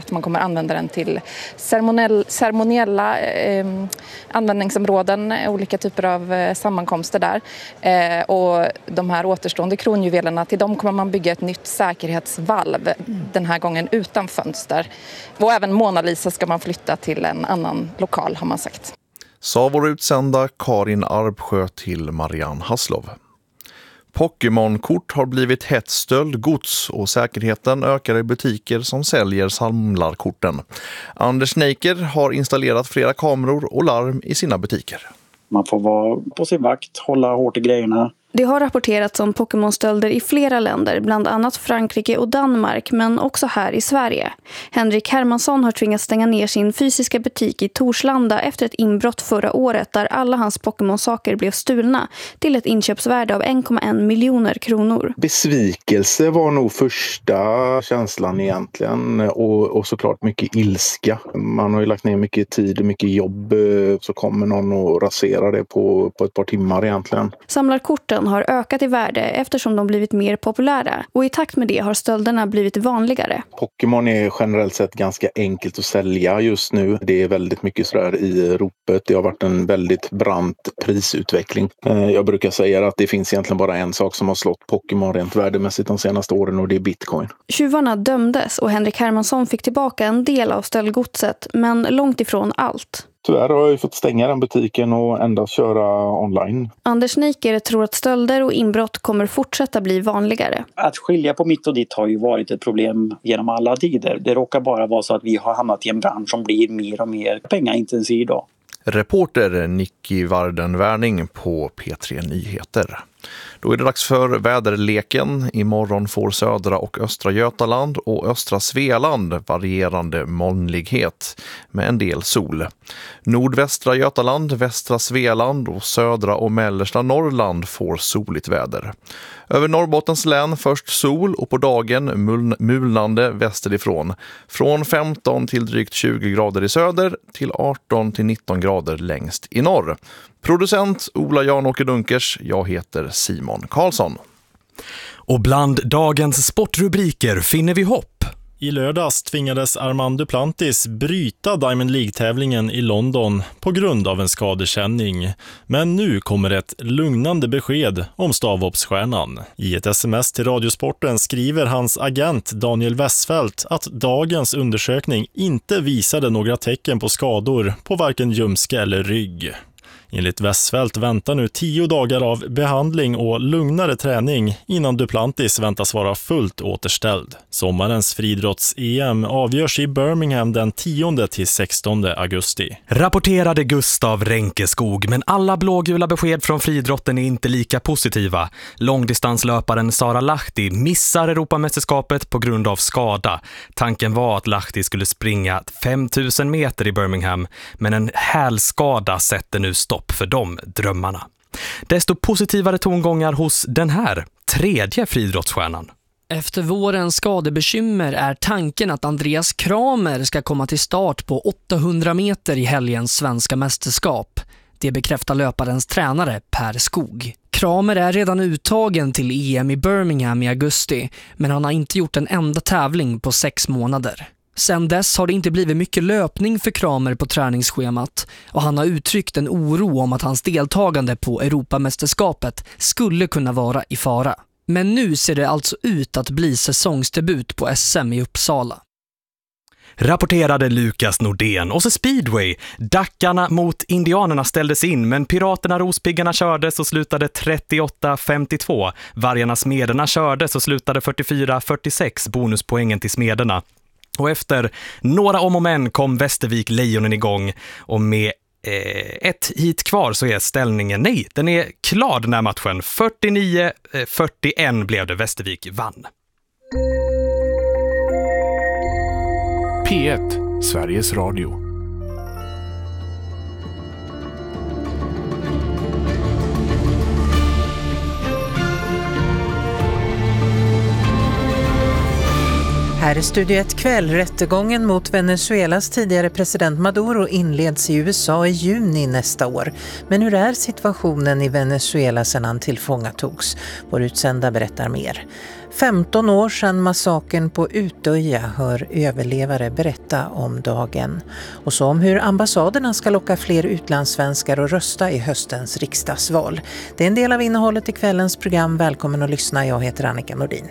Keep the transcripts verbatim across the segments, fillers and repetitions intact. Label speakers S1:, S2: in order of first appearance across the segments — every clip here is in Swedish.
S1: att man kommer använda den till ceremoniell, ceremoniella eh, användningsområden, olika typer av eh, sammankomster där. Eh, och de här återstående kronjuvelerna, till dem kommer man bygga ett nytt säkerhetsvalv, mm. den här gången utan fönster. Och även Mona Lisa ska man flytta till en annan lokal, har man sagt.
S2: Sa vår utsända Karin Arbsjö till Marianne Hasslov. Pokémon-kort har blivit hett stöldgods och säkerheten ökar i butiker som säljer samlarkorten. Anders Neiker har installerat flera kameror och larm i sina butiker.
S3: Man får vara på sin vakt, hålla hårt i grejerna.
S4: Det har rapporterats om Pokémon-stölder i flera länder, bland annat Frankrike och Danmark, men också här i Sverige. Henrik Hermansson har tvingats stänga ner sin fysiska butik i Torslanda efter ett inbrott förra året där alla hans Pokémon-saker blev stulna till ett inköpsvärde av en komma en miljoner kronor.
S5: Besvikelse var nog första känslan egentligen och, och såklart mycket ilska. Man har ju lagt ner mycket tid och mycket jobb, så kommer någon och rasera det på, på ett par timmar egentligen.
S4: Samlarkorten har ökat i värde eftersom de blivit mer populära och i takt med det har stölderna blivit vanligare.
S5: Pokémon är generellt sett ganska enkelt att sälja just nu. Det är väldigt mycket sådär i ropet. Det har varit en väldigt brant prisutveckling. Jag brukar säga att det finns egentligen bara en sak som har slått Pokémon rent värdemässigt de senaste åren och det är Bitcoin.
S4: Tjuvarna dömdes och Henrik Hermansson fick tillbaka en del av stöldgodset men långt ifrån allt.
S5: Tyvärr har jag fått stänga den butiken och endast köra online.
S4: Anders Neiker tror att stölder och inbrott kommer fortsätta bli vanligare.
S3: Att skilja på mitt och ditt har ju varit ett problem genom alla tider. Det råkar bara vara så att vi har hamnat i en bransch som blir mer och mer pengaintensiv idag.
S2: Reporter Nicky Varden-Wärning på P tre Nyheter. Då är det dags för väderleken. Imorgon får södra och östra Götaland och östra Svealand varierande molnlighet med en del sol. Nordvästra Götaland, västra Svealand och södra och mellersta Norrland får soligt väder. Över Norrbottens län först sol och på dagen mulnande västerifrån. Från femton till drygt tjugo grader i söder till arton till nitton grader längst i norr. Producent Ola Jan-Åke Dunkers, jag heter Simon Karlsson.
S6: Och bland dagens sportrubriker finner vi hopp.
S7: I lördags tvingades Armand Duplantis bryta Diamond League-tävlingen i London på grund av en skadekänning. Men nu kommer ett lugnande besked om stavhoppsstjärnan. I ett sms till Radiosporten skriver hans agent Daniel Westfeldt att dagens undersökning inte visade några tecken på skador på varken ljumske eller rygg. Enligt Westfeldt väntar nu tio dagar av behandling och lugnare träning innan Duplantis väntas vara fullt återställd. Sommarens friidrotts-E M avgörs i Birmingham den tionde till sextonde augusti.
S6: Rapporterade Gustav Ränkeskog, men alla blågula besked från friidrotten är inte lika positiva. Långdistanslöparen Sara Lahti missar Europamästerskapet på grund av skada. Tanken var att Lahti skulle springa femtusen meter i Birmingham, men en hälskada sätter nu stopp för de drömmarna. Desto positivare tongångar hos den här tredje friidrottsstjärnan.
S8: Efter vårens skadebekymmer är tanken att Andreas Kramer ska komma till start på åttahundra meter i helgens svenska mästerskap. Det bekräftar löparens tränare Per Skog. Kramer är redan uttagen till E M i Birmingham i augusti, men han har inte gjort en enda tävling på sex månader. Sen dess har det inte blivit mycket löpning för Kramer på träningsschemat och han har uttryckt en oro om att hans deltagande på Europamästerskapet skulle kunna vara i fara. Men nu ser det alltså ut att bli säsongsdebut på S M i Uppsala.
S6: Rapporterade Lukas Nordén. Och så speedway. Dackarna mot indianerna ställdes in, men piraterna Rospiggarna kördes och slutade trettioåtta femtiotvå. Vargarna Smederna kördes och slutade fyrtiofyra fyrtiosex, bonuspoängen till Smederna. Och efter några om och men kom Västervik Lejonen igång och med eh, ett hit kvar så är ställningen, nej, den är klar den här matchen. fyrtionio fyrtioett blev det, Västervik vann.
S9: P ett, Sveriges Radio.
S10: Här Här är Studio ett kväll. Rättegången mot Venezuelas tidigare president Maduro inleds i U S A i juni nästa år. Men hur är situationen i Venezuela sedan han tillfångatogs? Vår utsända berättar mer. femton år sedan massakern på Utöja hör överlevare berätta om dagen. Och så om hur ambassaderna ska locka fler utlandssvenskar att rösta i höstens riksdagsval. Det är en del av innehållet i kvällens program. Välkommen att lyssna. Jag heter Annika Nordin.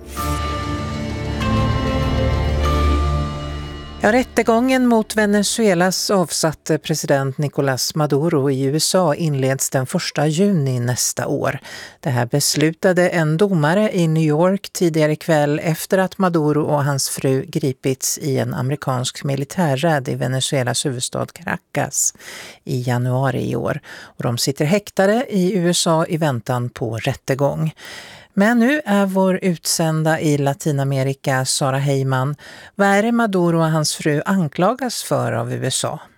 S10: Ja, rättegången mot Venezuelas avsatte president Nicolás Maduro i U S A inleds den första juni nästa år. Det här beslutade en domare i New York tidigare kväll efter att Maduro och hans fru gripits i en amerikansk militärräd i Venezuelas huvudstad Caracas i januari i år. Och de sitter häktade i U S A i väntan på rättegång. Men nu är vår utsända i Latinamerika, Sara Heyman. Vad är det Maduro och hans fru anklagas för av U S A?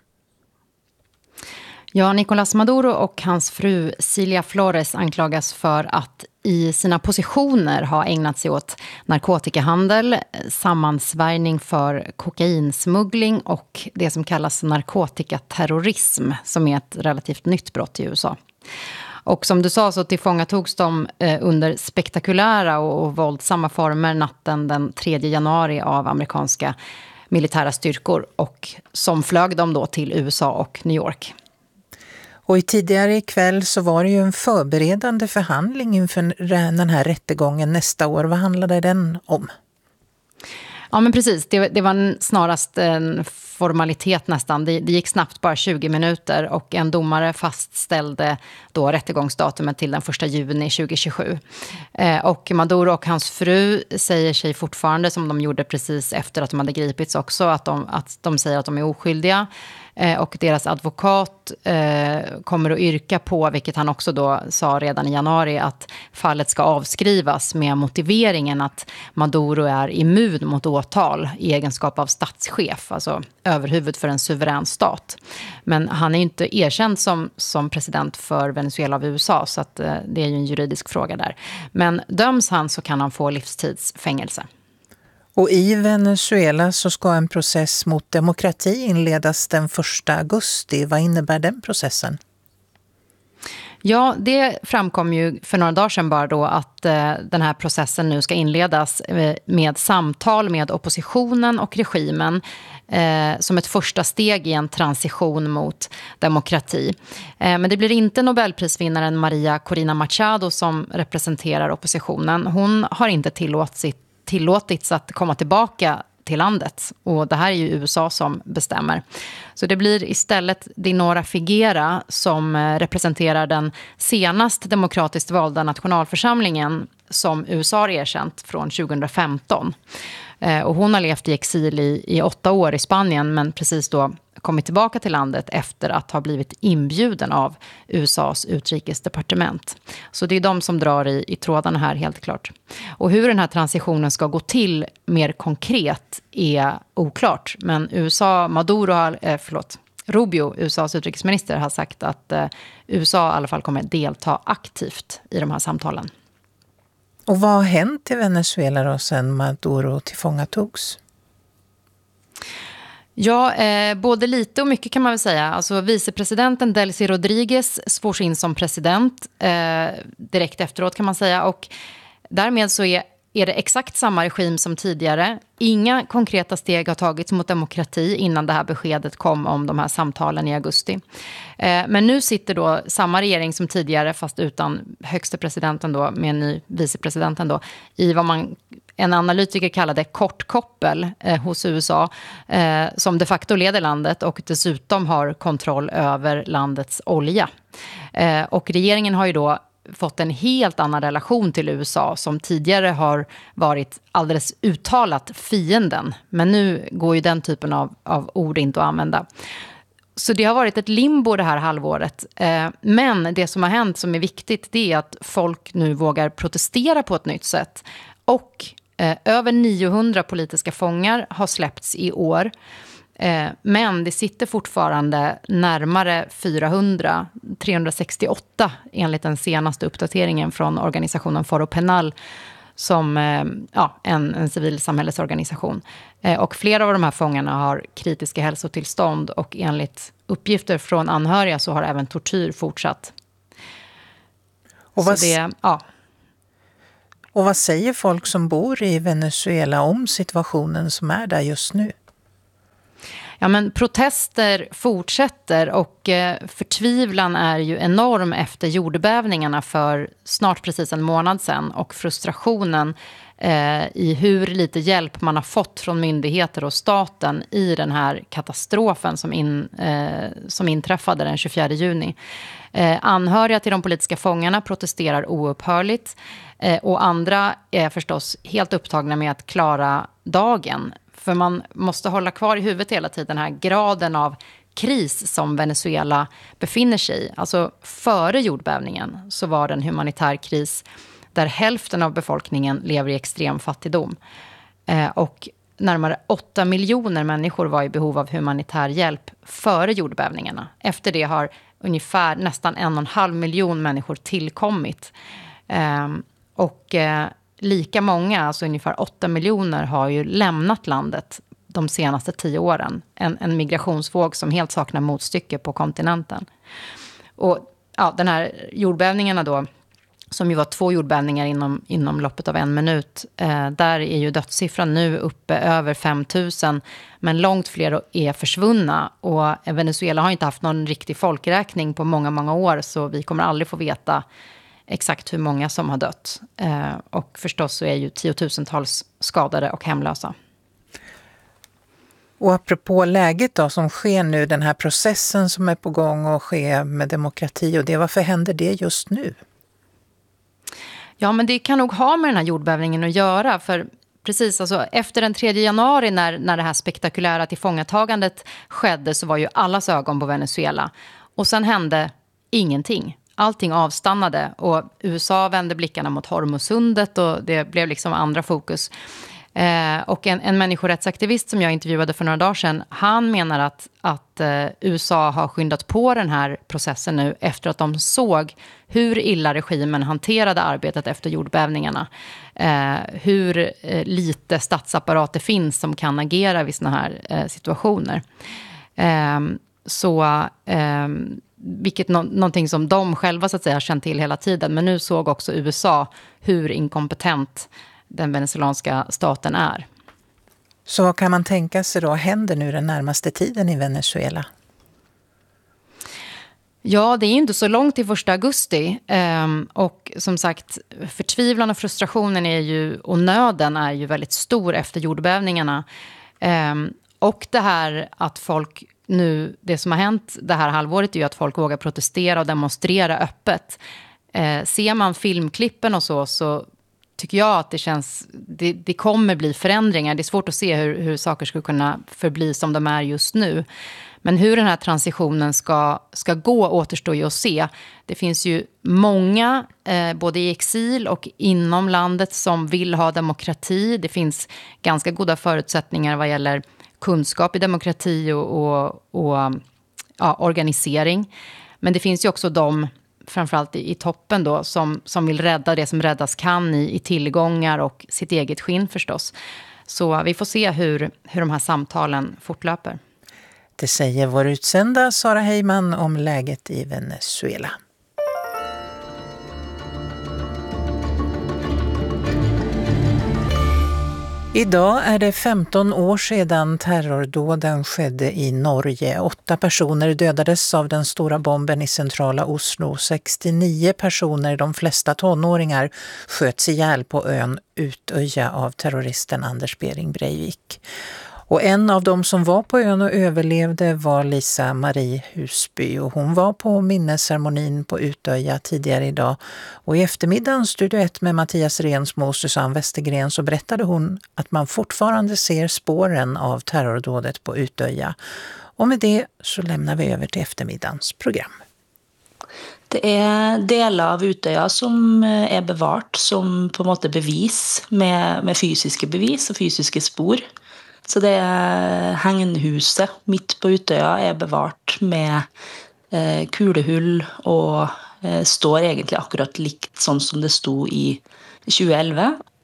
S11: Ja, Nicolás Maduro och hans fru Cilia Flores anklagas för att i sina positioner ha ägnat sig åt narkotikahandel, sammansvärjning för kokainsmuggling och det som kallas narkotikaterrorism, som är ett relativt nytt brott i U S A. Och som du sa så tillfångatogs de under spektakulära och våldsamma former natten den tredje januari av amerikanska militära styrkor och som flög de då till U S A och New York.
S10: Och i tidigare ikväll så var det ju en förberedande förhandling inför den här rättegången nästa år. Vad handlade den om?
S11: Ja, men precis. Det, det var snarast en formalitet nästan. Det, det gick snabbt, bara tjugo minuter, och en domare fastställde då rättegångsdatumet till den första juni tjugohundratjugosju. Eh, och Maduro och hans fru säger sig fortfarande, som de gjorde precis efter att de hade gripits också, att de, att de säger att de är oskyldiga. Eh, och deras advokat eh, kommer att yrka på, vilket han också då sa redan i januari, att fallet ska avskrivas med motiveringen att Maduro är immun mot åtal i egenskap av statschef, alltså överhuvud för en suverän stat. Men han är ju inte erkänd som, som president för Venezuela av U S A, så att, eh, det är ju en juridisk fråga där. Men döms han så kan han få livstidsfängelse.
S10: Och i Venezuela så ska en process mot demokrati inledas den första augusti. Vad innebär den processen?
S11: Ja, det framkom ju för några dagar sedan bara då att eh, den här processen nu ska inledas eh, med samtal med oppositionen och regimen eh, som ett första steg i en transition mot demokrati. Eh, men det blir inte Nobelprisvinnaren Maria Corina Machado som representerar oppositionen. Hon har inte tillåtits, tillåtits att komma tillbaka till landet, och det här är ju U S A som bestämmer. Så det blir istället Dinora Figuera som representerar den senast demokratiskt valda nationalförsamlingen som U S A har erkänt från tjugohundrafemton. Och hon har levt i exil i, i åtta år i Spanien, men precis då kommit tillbaka till landet efter att ha blivit inbjuden av U S A:s utrikesdepartement. Så det är de som drar i, i trådarna här, helt klart. Och hur den här transitionen ska gå till mer konkret är oklart. Men U S A, Maduro har, eh, förlåt, Rubio, U S A:s utrikesminister, har sagt att eh, U S A i alla fall kommer delta aktivt i de här samtalen.
S10: Och vad har hänt i Venezuela då sedan Maduro tillfångatogs?
S11: Ja, eh, både lite och mycket kan man väl säga. Alltså vicepresidenten Delcy Rodriguez svors in som president eh, direkt efteråt, kan man säga. Och därmed så är, är det exakt samma regim som tidigare. Inga konkreta steg har tagits mot demokrati innan det här beskedet kom om de här samtalen i augusti. Eh, men nu sitter då samma regering som tidigare, fast utan högste presidenten då, med en ny vicepresidenten då, i vad man en analytiker kallade kortkoppel eh, hos U S A, eh, som de facto leder landet och dessutom har kontroll över landets olja. Eh, och regeringen har ju då fått en helt annan relation till U S A som tidigare har varit alldeles uttalat fienden. Men nu går ju den typen av, av ord inte att använda. Så det har varit ett limbo det här halvåret. Eh, men det som har hänt som är viktigt, det är att folk nu vågar protestera på ett nytt sätt. Och eh, över niohundra politiska fångar har släppts i år. Eh, men det sitter fortfarande närmare fyrahundra, trehundrasextioåtta enligt den senaste uppdateringen från organisationen Foro Penal, som eh, ja, en, en civilsamhällesorganisation. Eh, och flera av de här fångarna har kritiska hälsotillstånd och enligt uppgifter från anhöriga så har även tortyr fortsatt.
S10: Och vad,
S11: så det, ja.
S10: och vad säger folk som bor i Venezuela om situationen som är där just nu?
S11: Ja, men protester fortsätter och eh, förtvivlan är ju enorm efter jordbävningarna för snart precis en månad sedan. Och frustrationen eh, i hur lite hjälp man har fått från myndigheter och staten i den här katastrofen som, in, eh, som inträffade den tjugofjärde juni. Eh, anhöriga till de politiska fångarna protesterar oupphörligt eh, och andra är förstås helt upptagna med att klara dagen. För man måste hålla kvar i huvudet hela tiden den här graden av kris som Venezuela befinner sig i. Alltså före jordbävningen så var det en humanitär kris där hälften av befolkningen lever i extrem fattigdom. Eh, och närmare åtta miljoner människor var i behov av humanitär hjälp före jordbävningarna. Efter det har ungefär nästan en och en halv miljon människor tillkommit. Eh, och... Eh, Lika många, alltså ungefär åtta miljoner, har ju lämnat landet de senaste tio åren. En, en migrationsvåg som helt saknar motstycke på kontinenten. Och ja, den här jordbävningarna då, som ju var två jordbävningar inom, inom loppet av en minut. Eh, där är ju dödssiffran nu uppe över fem tusen. Men långt fler är försvunna. Och Venezuela har inte haft någon riktig folkräkning på många, många år. Så vi kommer aldrig få veta exakt hur många som har dött. Eh, och förstås så är ju tiotusentals skadade och hemlösa.
S10: Och apropå läget då som sker nu, den här processen som är på gång och sker med demokrati och det, varför händer det just nu?
S11: Ja, men det kan nog ha med den här jordbävningen att göra. För precis, alltså, efter den tredje januari när, när det här spektakulära tillfångatagandet skedde så var ju allas ögon på Venezuela. Och sen hände ingenting. Allting avstannade och U S A vände blickarna mot Hormuzsundet och det blev liksom andra fokus. Eh, och en, en människorättsaktivist som jag intervjuade för några dagar sedan, han menar att, att eh, U S A har skyndat på den här processen nu efter att de såg hur illa regimen hanterade arbetet efter jordbävningarna. Eh, hur eh, lite statsapparat det finns som kan agera vid såna här eh, situationer. Eh, så... Eh, Vilket no- någonting som de själva så att säga känt till hela tiden. Men nu såg också U S A hur inkompetent den venezuelanska staten är.
S10: Så vad kan man tänka sig då händer nu den närmaste tiden i Venezuela?
S11: Ja, det är inte så långt till första augusti. Ehm, och som sagt, förtvivlan och frustrationen är ju, och nöden är ju väldigt stor efter jordbävningarna. Ehm, och det här att folk... Nu, det som har hänt det här halvåret är ju att folk vågar protestera och demonstrera öppet. Eh, ser man filmklippen och så, så tycker jag att det känns, det, det kommer bli förändringar. Det är svårt att se hur, hur saker skulle kunna förbli som de är just nu. Men hur den här transitionen ska, ska gå återstår ju att se. Det finns ju många, eh, både i exil och inom landet, som vill ha demokrati. Det finns ganska goda förutsättningar vad gäller kunskap i demokrati och, och, och ja, organisering. Men det finns ju också de, framförallt i, i toppen då, som, som vill rädda det som räddas kan i, i tillgångar och sitt eget skinn förstås. Så vi får se hur, hur de här samtalen fortlöper.
S10: Det säger vår utsända Sara Heyman om läget i Venezuela. Idag är det femton år sedan terrordåden skedde i Norge. Åtta personer dödades av den stora bomben i centrala Oslo. sextionio personer, de flesta tonåringar, sköts ihjäl på ön Utöya av terroristen Anders Behring Breivik. Och en av dem som var på ön och överlevde var Lisa Marie Husby. Och hon var på minnesceremonin på Utöya tidigare idag. Och i eftermiddagen Studio ett med Mattias Rensmo och Susanne Westergren så berättade hon att man fortfarande ser spåren av terrordådet på Utöya. Och med det så lämnar vi över till eftermiddagens program.
S12: Det är delar av Utöya som är bevart som på något sätt bevis med, med fysiska bevis och fysiska spår. Så det är hänghuset mitt på Utöya är bevart med eh, kulehull och eh, står egentligen akkurat likt sånn som det stod i tjugoelva.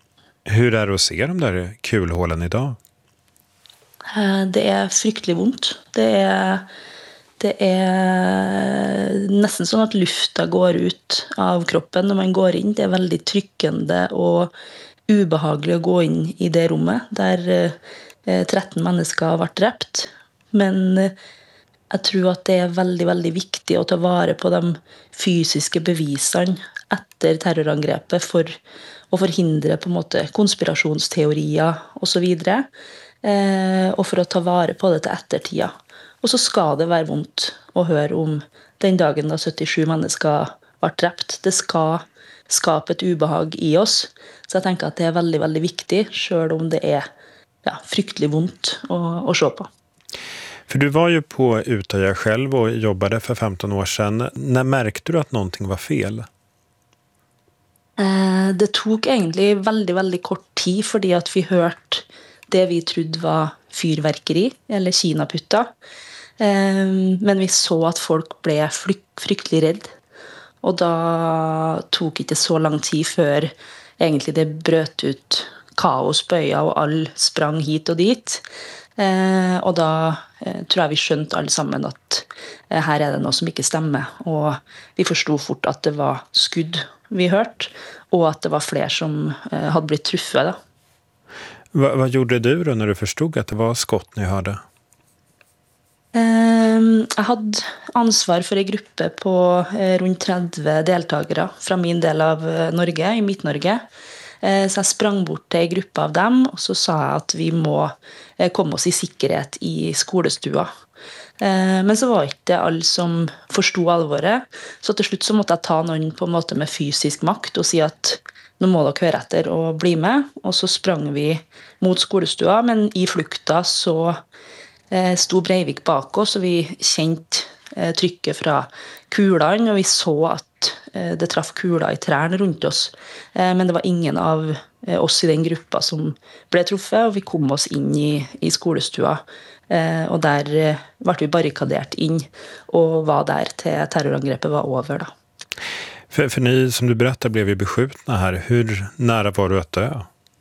S13: Hur är det att se de där kulhålen idag?
S12: Det är fryktelig vondt. Det är, det är nästan som att lufta går ut av kroppen när man går in. Det är väldigt tryckande och ubehagligt att gå in i det rummet där tretton människor har varit drept. Men jag tror att det är väldigt, väldigt viktigt att ta vara på de fysiska bevisen efter terrorangreppet för att förhindra på måte konspirationsteorier och så vidare. Eh, och för att ta vara på det till eftertida. Och så ska det vara vondt att höra om den dagen då syttiosju människor var drept. Det ska skapa ett ubehag i oss. Så jag tänker att det är väldigt, väldigt viktigt, själv om det är ja, fryktelig vondt att, att se på.
S13: För du var ju på Utöja själv och jobbade för femton år sedan. När märkte du att någonting var fel?
S12: Eh, det tog egentligen väldigt, väldigt kort tid fordi att vi hört det vi trodde var fyrverkeri eller kinaputta. Eh, men vi så att folk blev fryktelig rädd. Och då tog det inte så lång tid för egentligen det bröt ut kaos på öja och all sprang hit och dit. Eh, och då eh, tror jag vi skjønt alle sammen att eh, här är det något som inte stämmer. Och vi förstod fort att det var skudd vi hört och att det var fler som eh, hade blivit truffet. Da.
S13: Va, vad gjorde du då när du förstod att det var skott ni hörde?
S12: Eh, jag hade ansvar för en grupp på eh, runt trettio deltagare från min del av eh, Norge, i Midt-Norge. Eh, så jag sprang bort till en grupp av dem och så sa jag att vi må eh, komma oss i säkerhet i skolestua. Eh, men så var det inte alla som förstod allvaret. Så till slut så måste jag ta någon på en måte med fysisk makt och säga att nu må dere høre etter och bli med. Och så sprang vi mot skolestua, men i flukta så eh, stod Breivik bak oss, och vi kände eh, trycket från kulan, och vi så att eh, det traff kula i träden runt oss. Eh, men det var ingen av eh, oss i den gruppen som blev truffet, och vi kom oss in i, i skolestua. Eh, och där eh, var vi barrikaderat in och var där till terrorangreppet var över. Då.
S13: För, för ni, som du berättar, blev ju beskjutna här. Hur nära var du att dö?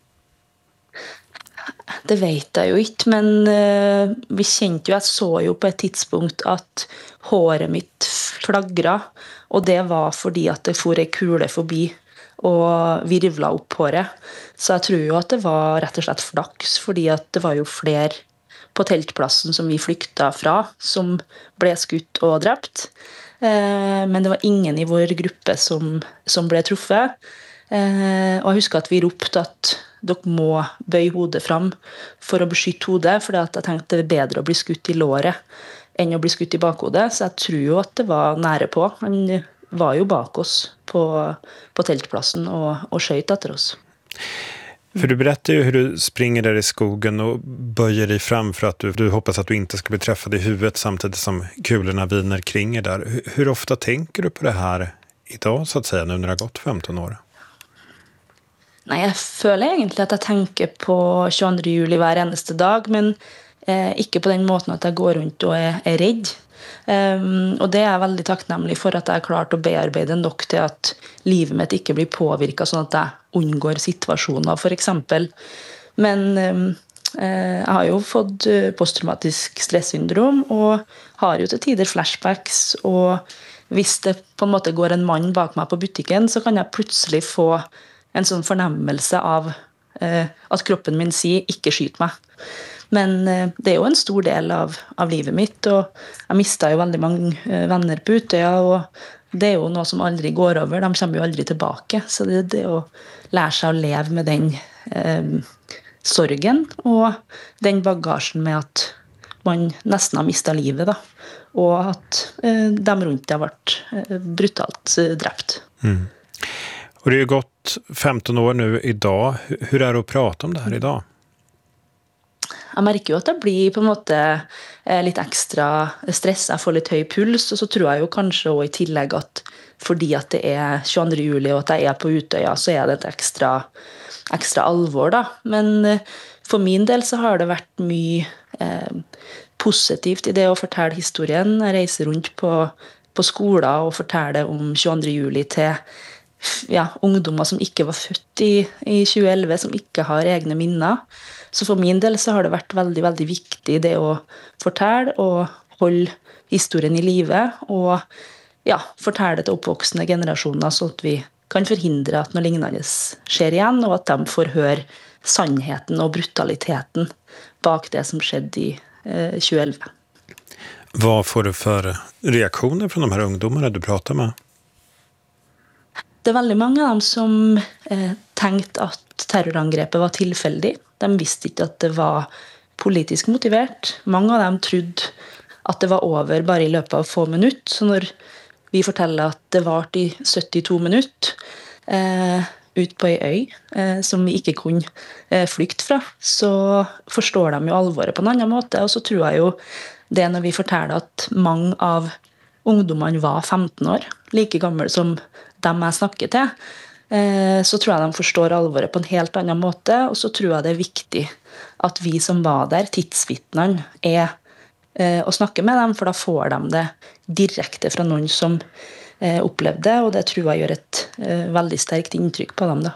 S12: Det vet jag ju inte, men uh, vi kände ju, jag såg ju på ett tidspunkt att håret mitt flagrade, och det var fordi att det for en kule förbi och virvla upp håret. Så jag tror ju att det var rätt och slett flax, fordi att det var ju fler på teltplatsen som vi flykta från som blev skutt och drept. Uh, men det var ingen i vår grupp som, som blev truffet. Uh, och jag husker att vi ropte att dere må bøye hodet fram for å beskytte hodet, for jeg tenkte det er bedre å bli skutt i låret enn å bli skutt i bakhodet, så jeg tror jo at det var nære på. Han var jo bak oss på, på teltplassen og, og skjøt etter oss.
S13: För du berättar ju hur du springer där i skogen och böjer dig fram för att du, du hoppas att du inte ska bli träffad i huvudet samtidigt som kulorna viner kring er där. Hur, hur ofta tänker du på det här idag, så att säga, nu när det har gått femton år?
S12: Nej, jag føler egentlig at jeg tenker på tjueandre juli hver eneste dag, men eh, ikke på den måten at jeg går rundt og er, er redd. Um, og det er jeg veldig takknemlig for, at jeg har klart å bearbeide nok til at livet mitt ikke blir påvirket sånn at jeg unngår situasjoner, for eksempel. Men um, eh, jeg har jo fått posttraumatisk stressyndrom og har jo til tider flashbacks, og hvis det på en måte går en mann bak meg på butikken, så kan jeg plutselig få en sån förnämmelse av eh, att kroppen min säger inte skyt mig. Men eh, det är ju en stor del av, av livet mitt, och jag mistade ju väldigt många eh, vänner på Utöja, och det är ju något som aldrig går över, de kommer ju aldrig tillbaka. Så det är det att lära sig att leva med den eh, sorgen och den bagagen med att man nästan har mistat livet, då. Och att eh, de runt har varit eh, brutalt eh, drept.
S13: Mm. Och det har ju gått femton år nu idag. Hur är det att prata om det här idag?
S12: Jag märker ju att det blir på en måte lite extra stress. Jag får lite hög puls, och så tror jag ju kanske också i tillägg att fordi att det är tjueandre juli och att jag är på Utöja, så är det ett extra, extra allvar då. Men för min del så har det varit mycket eh, positivt i det att fortälla historien. Jag reser runt på, på skolan och fortäller om tjueandre juli till ja, ungdomar som ikke var født i, i tjue elleve, som ikke har egne minner. Så for min del så har det vært veldig, veldig viktig det å fortelle og holde historien i live, og ja, fortelle til oppvoksende generasjoner, så at vi kan forhindre at noe lignende skjer igjen, og at de får høre sannheten og brutaliteten bak det som skjedde i eh, tjue elleve.
S13: Vad får du för reaktioner från de här ungdomarna du pratar med?
S12: Det er veldig mange av dem som eh, tenkte at terrorangrepet var tilfeldig. De visste ikke at det var politisk motivert. Mange av dem trodde at det var over bare i løpet av få minutter. Så når vi forteller at det varte i syttito minutter eh, ut på ei øy eh, som vi ikke kunne eh, flykte fra, så forstår de jo alvoret på en annen måte. Og så tror jeg jo det når vi forteller at mange av ungdommene var femten år, like gamle som dem jeg snakker til, eh, så tror jeg de forstår alvoret på en helt annen måte, og så tror jeg det er viktig at vi som var der, tidsvittnene, er eh, å snakke med dem, for da får de det direkte fra noen som eh, opplevde det, og det tror jeg gjør et eh, veldig sterkt inntrykk på dem da.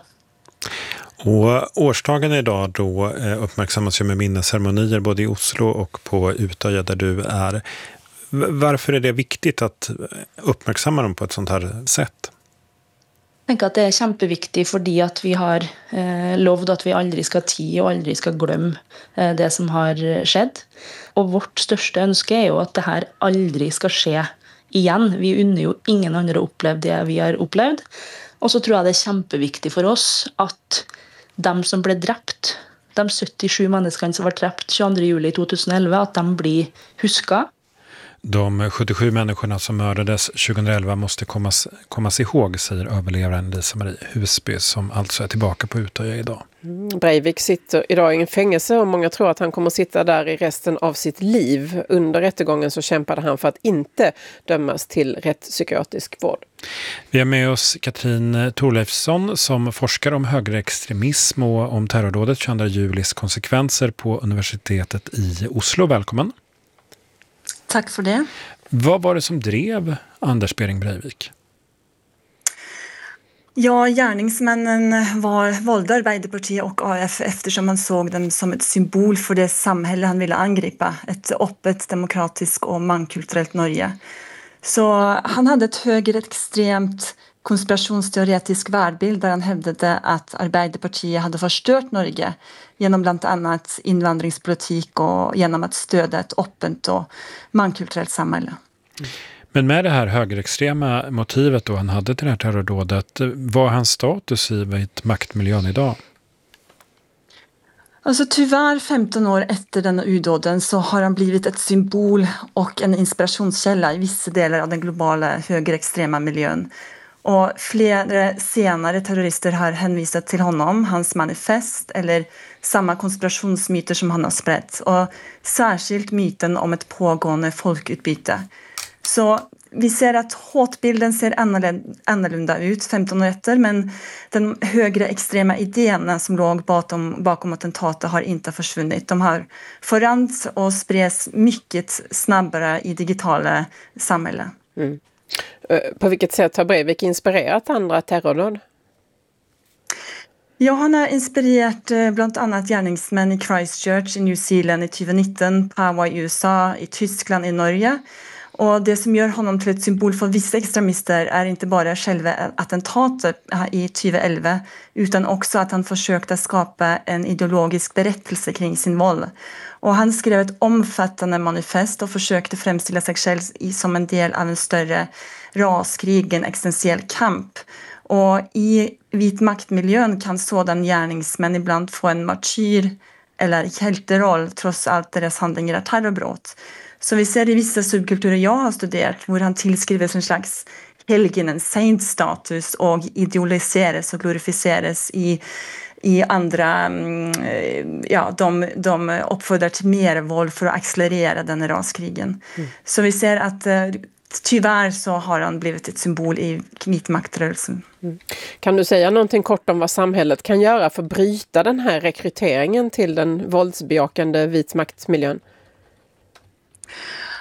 S13: Och årsdagen idag då uppmärksammas ju med minnesceremonier både i Oslo och på Utöya där du är. Varför är det viktigt att uppmärksamma dem på ett sånt här sätt?
S12: Jeg tenker at det er kjempeviktig fordi at vi har eh, lovd at vi aldri skal tie og aldri skal glemme eh, det som har skjedd. Og vårt største ønske er jo at det her aldri skal skje igjen. Vi unner jo ingen andre å oppleve det vi har opplevd. Og så tror jeg det er kjempeviktig for oss at de som ble drept, de syttisju menneskene som var drept tjueandre juli to tusen elleve, at de blir husket.
S13: De sjuttiosju människorna som mördades tjugoelva måste kommas, kommas ihåg, säger överlevaren Lisa-Marie Husby, som alltså är tillbaka på Utöya idag.
S14: Mm, Breivik sitter idag i en fängelse och många tror att han kommer sitta där i resten av sitt liv. Under rättegången så kämpade han för att inte dömas till rättspsykiatrisk vård.
S13: Vi har med oss Katrin Thorleifsson som forskar om högerextremism och om terrordådet tjugoandra julis konsekvenser på universitetet i Oslo. Välkommen!
S15: Tack för det.
S13: Vad var det som drev Anders Behring Breivik?
S15: Ja, gärningsmännen var valde Arbeiderpartiet och A F eftersom han såg dem som ett symbol för det samhälle han ville angripa. Ett öppet, demokratiskt och mångkulturellt Norge. Så han hade ett högerextremt konspirationsteoretisk världsbild där han hävdade att Arbeiderpartiet hade förstört Norge genom bland annat invandringspolitik och genom att stödja ett öppet och mångkulturellt samhälle.
S13: Men med det här högerextrema motivet då han hade till det här terrordådet, vad är hans status i maktmiljön idag?
S15: Alltså tyvärr femton år efter denna udåden så har han blivit ett symbol och en inspirationskälla i vissa delar av den globala högerextrema miljön. Och flera senare terrorister har hänvisat till honom, hans manifest eller samma konspirationsmyter som han har sprätt. Och särskilt myten om ett pågående folkutbyte. Så vi ser att hotbilden ser annorlunda ut femton år efter, men den högre extrema idéerna som låg bakom, bakom attentatet har inte försvunnit. De har förändrats och spreds mycket snabbare i digitala samhällen.
S14: Mm. På vilket sätt har Breivik inspirerat andra terrordåd?
S15: Ja, han har inspirerat bland annat gärningsmän i Christchurch i New Zealand i tjugonitton, Poway i U S A, i Tyskland i Norge. Och det som gör honom till ett symbol för vissa extremister är inte bara själva attentatet i tjugoelva utan också att han försökte skapa en ideologisk berättelse kring sin våld. Och han skrev ett omfattande manifest och försökte framställa sig själv som en del av en större raskrig, en existentiell kamp. Och i vit maktmiljön kan sådan gärningsmän ibland få en martyr eller hjälteroll trots allt deras handlingar är terrorbrott. Så vi ser i vissa subkulturer jag har studerat hvor han tillskrivs en slags helgen, en saint-status och idealiseras och glorificeras i, i andra, ja, de, de uppfordrar till mer våld för att accelerera den raskrigen. Mm. Så vi ser att tyvärr så har han blivit ett symbol i vitmaktrörelsen.
S14: Mm. Kan du säga någonting kort om vad samhället kan göra för att bryta den här rekryteringen till den våldsbejakande vitmaktmiljön?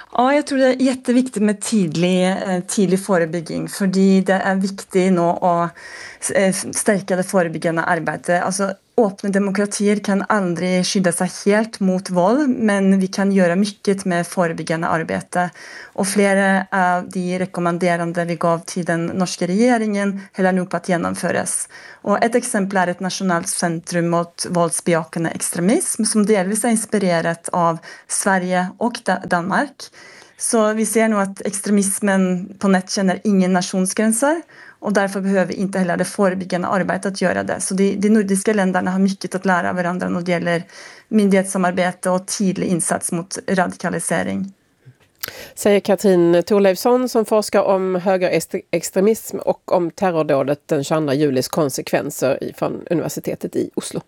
S15: Ja, jag tror det är jätteviktigt med tidig, tidig förebygging, för det är viktigt nu att stärka det förebyggande arbetet. Alltså, öppna demokratier kan aldrig skydda sig helt mot våld, men vi kan göra mycket med förebyggande arbete. Och flera av de rekommenderande vi gav till den norska regeringen håller nu på att genomföras. Och ett exempel är ett nationellt centrum mot våldsbejakande extremism som delvis är inspirerat av Sverige och Danmark. Så vi ser nu att extremismen på nät känner ingen nationsgränser. Och därför behöver inte heller det förebyggande arbetet att göra det. Så de, de nordiska länderna har mycket att lära av varandra när det gäller myndighetssamarbete och tidig insats mot radikalisering.
S14: Säger Katrin Thorleifsson som forskar om högerextremism och om terrordådet den tjugoandra julis konsekvenser från universitetet i Oslo.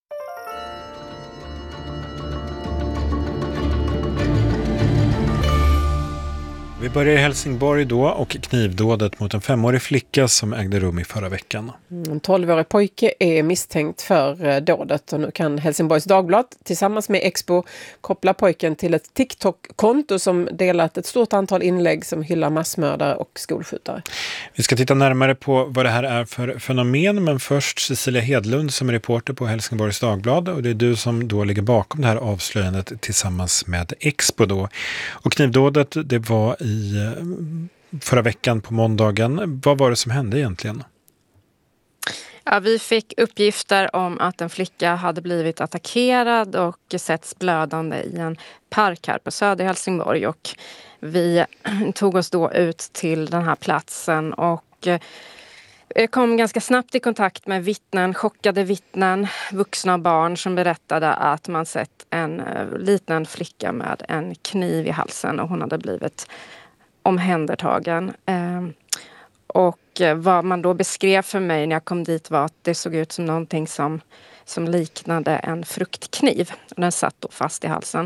S13: Vi börjar i Helsingborg då och knivdådet mot en femårig flicka som ägde rum i förra veckan.
S14: En tolvårig pojke är misstänkt för dådet och nu kan Helsingborgs Dagblad tillsammans med Expo koppla pojken till ett TikTok-konto som delat ett stort antal inlägg som hyllar massmördare och skolskjutare.
S13: Vi ska titta närmare på vad det här är för fenomen, men först Cecilia Hedlund som är reporter på Helsingborgs Dagblad, och det är du som då ligger bakom det här avslöjandet tillsammans med Expo då. Och knivdådet, det var i förra veckan på måndagen. Vad var det som hände egentligen?
S16: Ja, vi fick uppgifter om att en flicka hade blivit attackerad och setts blödande i en park här på söder Helsingborg, och vi tog oss då ut till den här platsen och kom ganska snabbt i kontakt med vittnen, chockade vittnen, vuxna och barn som berättade att man sett en liten flicka med en kniv i halsen och hon hade blivit omhändertagen. Och vad man då beskrev för mig när jag kom dit var att det såg ut som någonting som, som liknade en fruktkniv. Den satt då fast i halsen.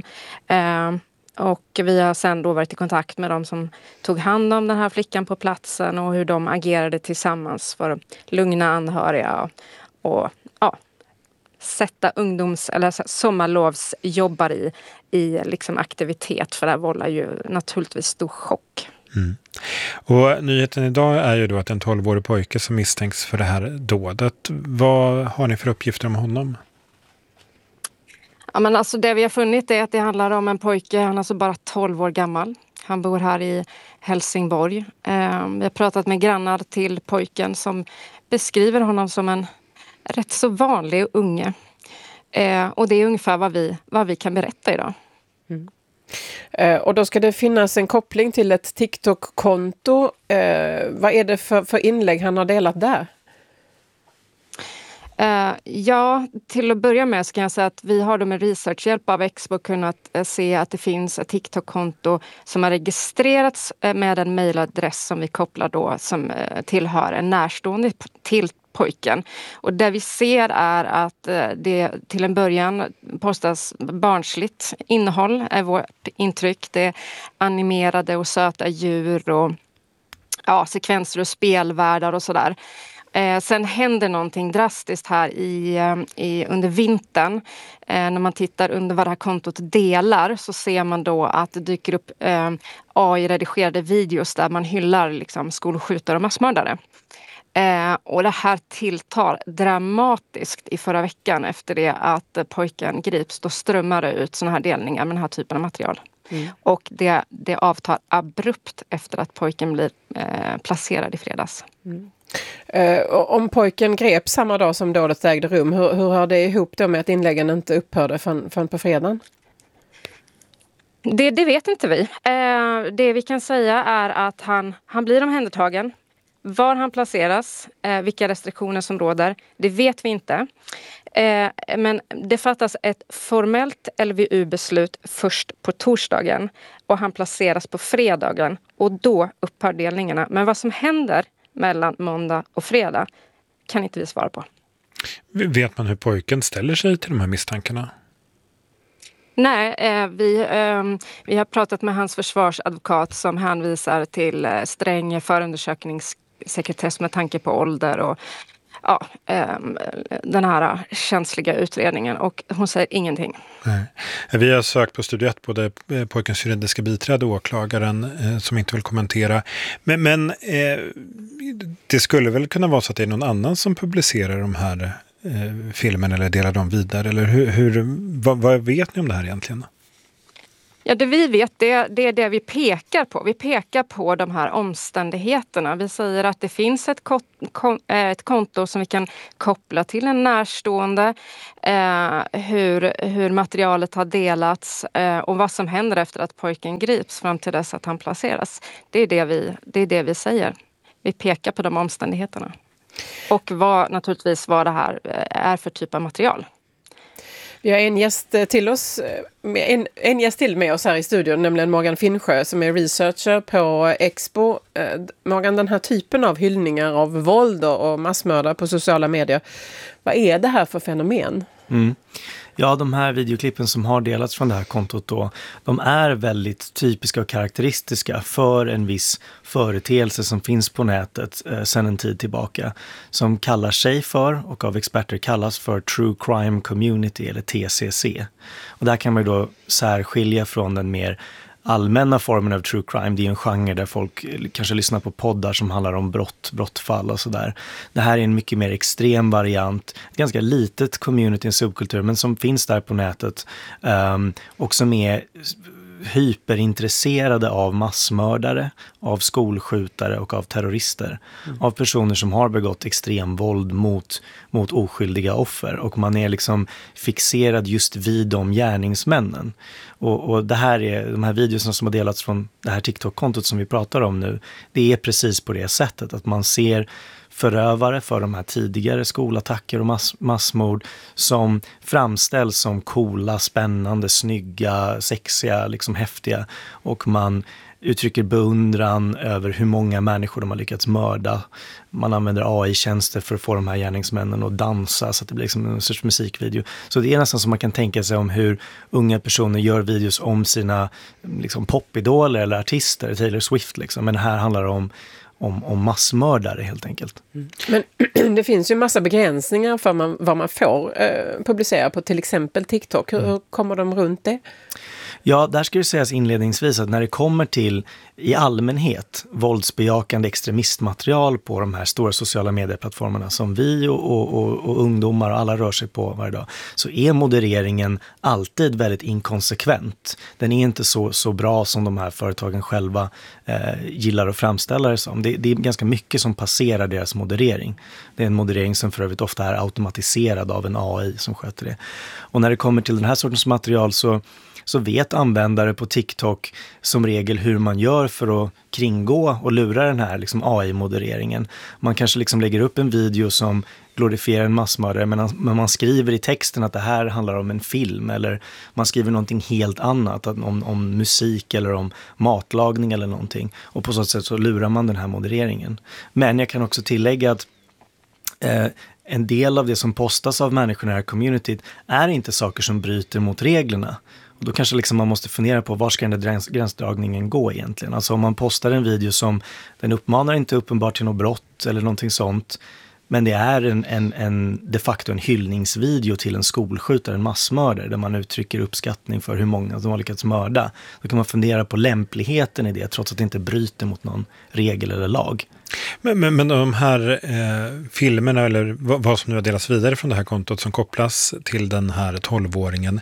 S16: Och vi har sen då varit i kontakt med de som tog hand om den här flickan på platsen och hur de agerade tillsammans för att lugna anhöriga och, och ja, sätta ungdoms- eller sommarlovsjobbar i, i liksom aktivitet, för det här vållar ju naturligtvis stor chock.
S13: Mm. Och nyheten idag är ju då att en tolvårig pojke som misstänks för det här dådet. Vad har ni för uppgifter om honom?
S16: Ja, men alltså det vi har funnit är att det handlar om en pojke, han är alltså bara tolv år gammal. Han bor här i Helsingborg. Eh, vi har pratat med grannar till pojken som beskriver honom som en rätt så vanlig unge. Eh, och det är ungefär vad vi, vad vi kan berätta idag.
S14: Mm. Eh, och då ska det finnas en koppling till ett TikTok-konto. Eh, vad är det för, för inlägg han har delat där?
S16: Uh, ja, till att börja med så kan jag säga att vi har då med researchhjälp av Expo kunnat uh, se att det finns ett TikTok-konto som har registrerats uh, med en mejladress som vi kopplar då som uh, tillhör en närstående p- till pojken. Och det vi ser är att uh, det till en början postas barnsligt innehåll är vårt intryck. Det är animerade och söta djur och ja, sekvenser och spelvärldar och sådär. Eh, sen händer någonting drastiskt här i, i, under vintern. Eh, när man tittar under vad det här kontot delar så ser man då att det dyker upp eh, A I-redigerade videos där man hyllar liksom, skolskjutare och massmördare. Eh, och det här tilltar dramatiskt i förra veckan efter det att pojken grips. Då strömmar det ut såna här delningar med den här typen av material. Mm. Och det, det avtar abrupt efter att pojken blir eh, placerad i fredags.
S14: Mm. Uh, om pojken grep samma dag som dådet ägde rum, hur, hur hör det ihop då med att inläggen inte upphörde förrän, förrän på fredagen?
S16: Det, det vet inte vi. Uh, det vi kan säga är att han, han blir omhändertagen. Var han placeras, uh, vilka restriktioner som råder, det vet vi inte. Uh, men det fattas ett formellt L V U-beslut först på torsdagen och han placeras på fredagen och då upphör delningarna. Men vad som händer mellan måndag och fredag kan inte vi svara på.
S13: Vet man hur pojken ställer sig till de här misstankarna?
S16: Nej, eh, vi, eh, vi har pratat med hans försvarsadvokat som hänvisar till eh, sträng förundersökningssekretess med tanke på ålder och ja, den här känsliga utredningen, och hon säger ingenting.
S13: Nej. Vi har sökt på Studio ett, både pojkens juridiska biträde och åklagaren eh, som inte vill kommentera. Men, men eh, det skulle väl kunna vara så att det är någon annan som publicerar de här eh, filmerna eller delar dem vidare? Eller hur, hur, vad, vad vet ni om det här egentligen?
S16: Ja, det vi vet, det, det är det vi pekar på. Vi pekar på de här omständigheterna. Vi säger att det finns ett, ko- ko- ett konto som vi kan koppla till en närstående. Eh, hur, hur materialet har delats eh, och vad som händer efter att pojken grips fram till dess att han placeras. Det är det vi, det är det vi säger. Vi pekar på de omständigheterna. Och vad, naturligtvis vad det här är för typ av material.
S14: Vi har en gäst till oss, en, en gäst till med oss här i studion, nämligen Morgan Finnsjö som är researcher på Expo. Morgan, den här typen av hyllningar av våld och massmördare på sociala medier, vad är det här för fenomen?
S17: Mm. Ja, de här videoklippen som har delats från det här kontot då, de är väldigt typiska och karaktäristiska för en viss företeelse som finns på nätet eh, sedan en tid tillbaka, som kallar sig för, och av experter kallas för, True Crime Community eller T C C. Och där kan man ju då särskilja från den mer allmänna formen av true crime. Det är en genre där folk kanske lyssnar på poddar som handlar om brott, brottfall och sådär. Det här är en mycket mer extrem variant. Ett ganska litet community, en subkultur, men som finns där på nätet. Um, och som är hyperintresserade av massmördare, av skolskjutare och av terrorister. Mm. Av personer som har begått extrem våld mot, mot oskyldiga offer. Och man är liksom fixerad just vid de gärningsmännen. Och, och det här är, de här videorna som har delats från det här TikTok-kontot som vi pratar om nu, det är precis på det sättet att man ser förövare för de här tidigare skolattacker och mass, massmord som framställs som coola, spännande, snygga, sexiga, liksom häftiga, och man uttrycker beundran över hur många människor de har lyckats mörda. Man använder A I-tjänster för att få de här gärningsmännen att dansa så att det blir liksom en sorts musikvideo. Så det är nästan som man kan tänka sig om hur unga personer gör videos om sina liksom, popidoler eller artister, Taylor Swift liksom. Men här handlar det om Om, om massmördare helt enkelt.
S14: Mm. Men det finns ju massa begränsningar för man, vad man får eh, publicera på till exempel TikTok. Hur, mm. hur kommer de runt det?
S17: Ja, där ska det sägas inledningsvis att när det kommer till i allmänhet våldsbejakande extremistmaterial på de här stora sociala medieplattformarna som vi och, och, och, och ungdomar och alla rör sig på varje dag, så är modereringen alltid väldigt inkonsekvent. Den är inte så, så bra som de här företagen själva eh, gillar att framställa det som. Det, det är ganska mycket som passerar deras moderering. Det är en moderering som för övrigt ofta är automatiserad av en A I som sköter det. Och när det kommer till den här sortens material så så vet användare på TikTok som regel hur man gör för att kringgå och lura den här liksom A I-modereringen. Man kanske liksom lägger upp en video som glorifierar en massmördare, men man skriver i texten att det här handlar om en film, eller man skriver någonting helt annat, om, om musik eller om matlagning eller någonting. Och på så sätt så lurar man den här modereringen. Men jag kan också tillägga att eh, en del av det som postas av människorna i det här communityt är inte saker som bryter mot reglerna. Och då kanske liksom man måste fundera på var ska den där gräns, gränsdragningen gå egentligen. Alltså om man postar en video som den uppmanar inte uppenbart till något brott eller någonting sånt, men det är en, en, en de facto en hyllningsvideo till en skolskjutare, en massmördare, där man uttrycker uppskattning för hur många som har lyckats mörda. Då kan man fundera på lämpligheten i det, trots att det inte bryter mot någon regel eller lag.
S13: Men, men, men de här eh, filmerna, eller vad, vad som nu har delats vidare från det här kontot som kopplas till den här tolvåringen,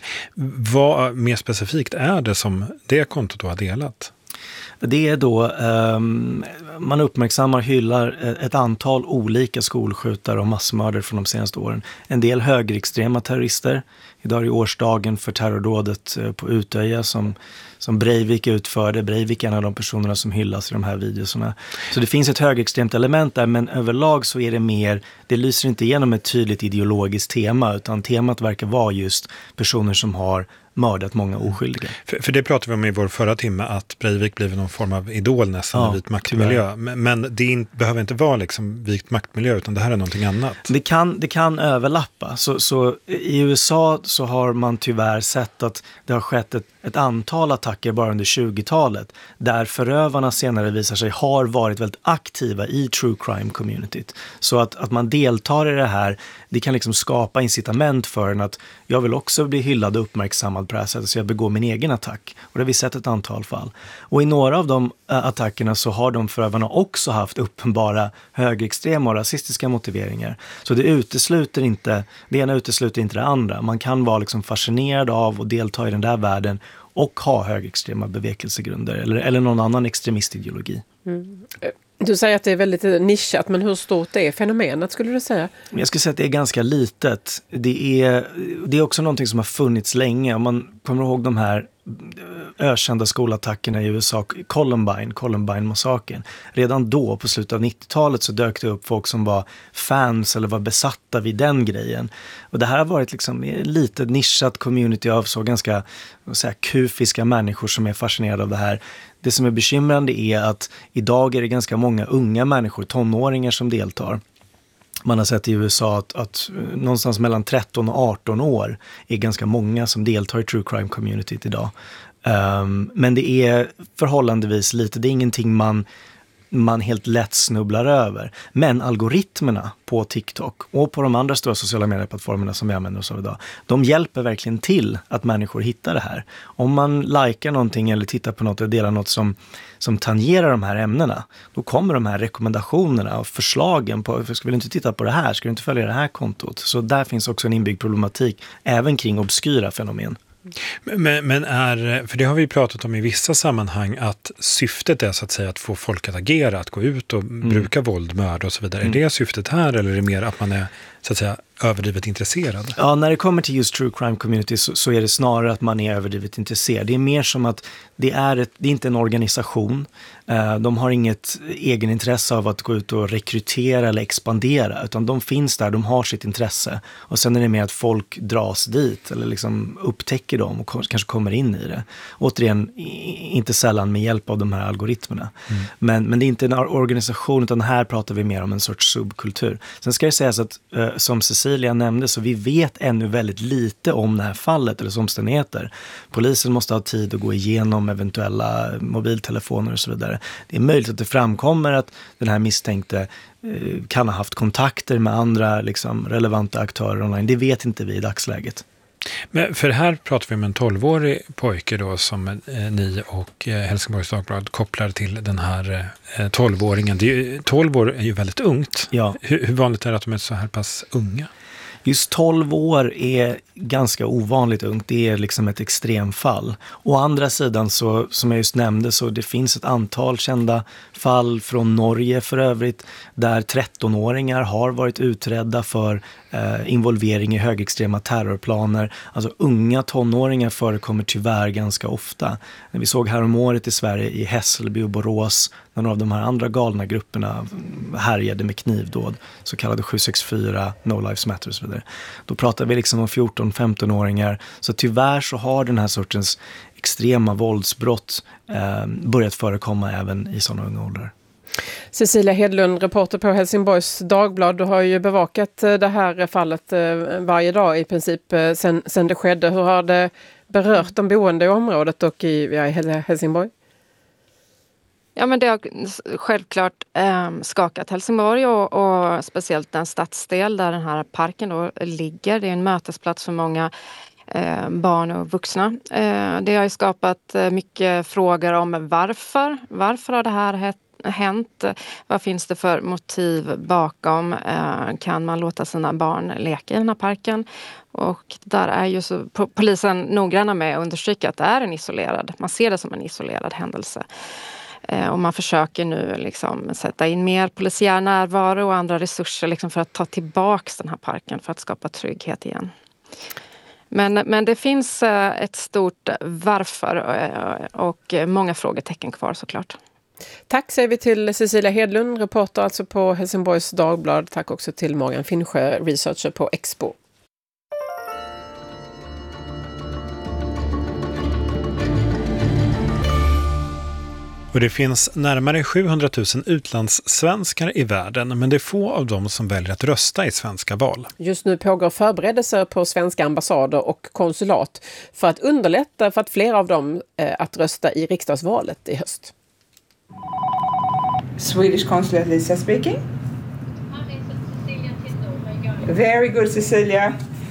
S13: vad mer specifikt är det som det kontot då har delat?
S17: Det är då, um, man uppmärksammar hyllar ett antal olika skolskjutare och massmördare från de senaste åren. En del högerextrema terrorister. Idag är årsdagen för terrordådet på Utöja som, som Breivik utförde. Breivik är en av de personerna som hyllas i de här videorna. Så det finns ett högerextremt element där, men överlag så är det mer, det lyser inte igenom ett tydligt ideologiskt tema, utan temat verkar vara just personer som har mördat många oskyldiga.
S13: För, för det pratade vi om i vår förra timme, att Breivik blev någon form av idol nästan
S17: ja,
S13: i vit maktmiljö. Men, men det in, behöver inte vara liksom vit maktmiljö, utan det här är någonting annat.
S17: Det kan, det kan överlappa. Så, så i U S A så har man tyvärr sett att det har skett ett, ett antal attacker bara under tjugotalet där förövarna senare visar sig har varit väldigt aktiva i true crime communityt. Så att, att man deltar i det här, det kan liksom skapa incitament för en att jag vill också bli hyllad och uppmärksammad på det här sättet, så jag begår min egen attack. Och det har vi sett ett antal fall. Och i några av de äh, attackerna så har de förövarna också haft uppenbara högerextrema och rasistiska motiveringar. Så det utesluter inte, det ena utesluter inte det andra. Man kan vara liksom fascinerad av och delta i den där världen och ha högerextrema bevekelsegrunder eller, eller någon annan extremistideologi.
S14: Mm. Du säger att det är väldigt nischat, men hur stort är fenomenet skulle du säga?
S17: Jag skulle säga att det är ganska litet. Det är, det är också någonting som har funnits länge. Om man kommer ihåg de här ökända skolattackerna i U S A, Columbine, Columbine-massakern. Redan då, på slutet av nittiotalet, så dök det upp folk som var fans eller var besatta vid den grejen. Och det här har varit liksom ett litet nischat community av så ganska vad säga, kufiska människor som är fascinerade av det här. Det som är bekymrande är att idag är det ganska många unga människor, tonåringar som deltar. Man har sett i U S A att, att någonstans mellan tretton och arton år är ganska många som deltar i true crime communityt idag. Um, men det är förhållandevis lite, det är ingenting man, man helt lätt snubblar över. Men algoritmerna på TikTok och på de andra stora sociala medieplattformarna som vi använder oss av idag, de hjälper verkligen till att människor hittar det här. Om man likar någonting eller tittar på något och delar något som, som tangerar de här ämnena, då kommer de här rekommendationerna och förslagen på, ska vi inte titta på det här, ska du inte följa det här kontot? Så där finns också en inbyggd problematik även kring obskyra fenomen.
S13: Men, men är, för det har vi pratat om i vissa sammanhang, att syftet är så att säga att få folk att agera, att gå ut och mm. bruka våld, mörda och så vidare. Mm. Är det syftet här, eller är det mer att man är så att säga överdrivet intresserad?
S17: Ja, när det kommer till just true crime community så, så är det snarare att man är överdrivet intresserad. Det är mer som att det är, ett, det är inte en organisation. Uh, de har inget egen intresse av att gå ut och rekrytera eller expandera, utan de finns där, de har sitt intresse. Och sen är det mer att folk dras dit eller liksom upptäcker dem och kanske kommer in i det. Återigen, inte sällan med hjälp av de här algoritmerna. Mm. Men, men det är inte en organisation, utan här pratar vi mer om en sorts subkultur. Sen ska det sägas att uh, som Cecilia nämnde, så vi vet ännu väldigt lite om det här fallet eller omständigheter. Polisen måste ha tid att gå igenom eventuella mobiltelefoner och så vidare. Det är möjligt att det framkommer att den här misstänkte eh, kan ha haft kontakter med andra liksom, relevanta aktörer online. Det vet inte vi i dagsläget.
S13: Men för här pratar vi om en tolvårig pojke då, som eh, ni och eh, Helsingborgs Dagblad kopplar till den här eh, tolvåringen. Det är ju, tolv år är ju väldigt ungt.
S17: Ja.
S13: Hur, hur vanligt är det att de är så här pass unga?
S17: Just tolv år är ganska ovanligt ungt. Det är liksom ett extremfall. Å andra sidan, så, som jag just nämnde, så det finns ett antal kända fall från Norge för övrigt, där trettonåringar har varit utredda för eh, involvering i högextrema terrorplaner. Alltså unga tonåringar förekommer tyvärr ganska ofta. Vi såg häromåret i Sverige i Hässelby och Borås, när några av de här andra galna grupperna härjade med knivdåd, så kallade sju sex fyra, No Lives Matter och så vidare. Då pratar vi liksom om fjorton-femton-åringar. Så tyvärr så har den här sortens extrema våldsbrott eh, börjat förekomma även i sådana unga åldrar.
S14: Cecilia Hedlund, reporter på Helsingborgs Dagblad. Du har ju bevakat det här fallet varje dag i princip sen, sen det skedde. Hur har det berört de boende i området och i, ja, i Helsingborg?
S16: Ja, men det har självklart eh, skakat Helsingborg och, och speciellt den stadsdel där den här parken då ligger. Det är en mötesplats för många eh, barn och vuxna. Eh, det har ju skapat eh, mycket frågor om varför. Varför har det här hett? hänt? Vad finns det för motiv bakom? Eh, kan man låta sina barn leka i den här parken? Och där är ju så, polisen noggranna med att understryka att det är en isolerad, man ser det som en isolerad händelse. Eh, och man försöker nu liksom sätta in mer polisiär närvaro och andra resurser liksom för att ta tillbaka den här parken, för att skapa trygghet igen. Men, men det finns eh, ett stort varför eh, och många frågetecken kvar såklart.
S14: Tack säger vi till Cecilia Hedlund, reporter alltså på Helsingborgs Dagblad. Tack också till Morgan Finnsjö, researcher på Expo.
S13: Och det finns närmare sjuhundratusen utlandssvenskar i världen, men det är få av dem som väljer att rösta i svenska val.
S14: Just nu pågår förberedelser på svenska ambassader och konsulat för att underlätta för att fler av dem eh, att rösta i riksdagsvalet i höst.
S18: Swedish consulate Lisa speaking. Very good, Cecilia.